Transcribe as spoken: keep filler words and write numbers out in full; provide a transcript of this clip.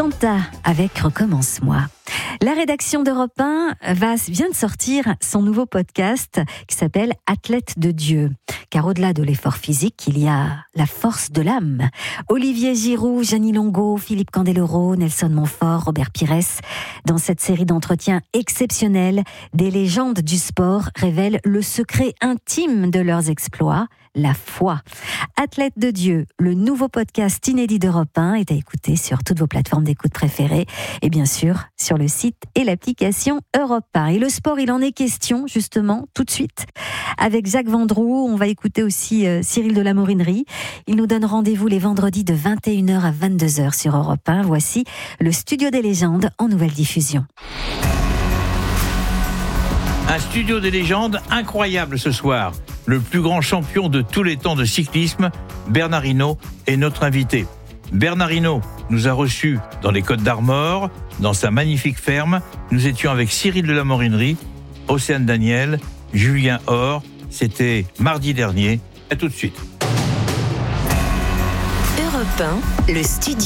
Santa avec Recommence-moi. La rédaction d'Europe un va, vient de sortir son nouveau podcast qui s'appelle Athlète de Dieu. Car au-delà de l'effort physique, il y a la force de l'âme. Olivier Giroud, Jeannie Longo, Philippe Candeloro, Nelson Montfort, Robert Pires. Dans cette série d'entretiens exceptionnels, des légendes du sport révèlent le secret intime de leurs exploits, la foi. Athlète de Dieu, le nouveau podcast inédit d'Europe un est à écouter sur toutes vos plateformes d'écoute préférées et bien sûr sur le site et l'application Europe un. Et le sport, il en est question justement tout de suite. Avec Jacques Vendroux, on va écouter aussi euh, Cyril de la Morinerie. Il nous donne rendez-vous les vendredis de vingt et une heures à vingt-deux heures sur Europe un. Voici le Studio des légendes en nouvelle diffusion. Un studio des légendes incroyable ce soir. Le plus grand champion de tous les temps de cyclisme, Bernard Hinault, est notre invité. Bernard Hinault nous a reçus dans les Côtes d'Armor, dans sa magnifique ferme. Nous étions avec Cyril de la Morinerie, Océane Daniel, Julien Or. C'était mardi dernier. À tout de suite. Europe un, le studio.